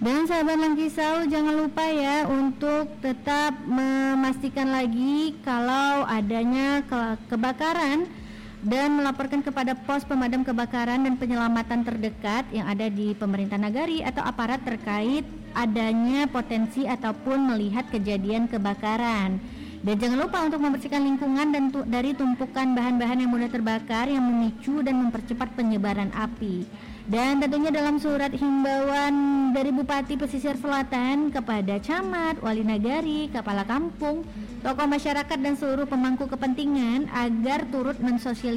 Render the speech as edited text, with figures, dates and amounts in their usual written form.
Dan sahabat Langkisau, jangan lupa ya untuk tetap memastikan lagi kalau adanya kebakaran dan melaporkan kepada pos pemadam kebakaran dan penyelamatan terdekat yang ada di pemerintah nagari atau aparat terkait adanya potensi ataupun melihat kejadian kebakaran. Dan jangan lupa untuk membersihkan lingkungan dan dari tumpukan bahan-bahan yang mudah terbakar yang memicu dan mempercepat penyebaran api. Dan tentunya dalam surat himbauan dari Bupati Pesisir Selatan kepada camat, wali nagari, kepala kampung, tokoh masyarakat dan seluruh pemangku kepentingan agar turut mensosialisasikan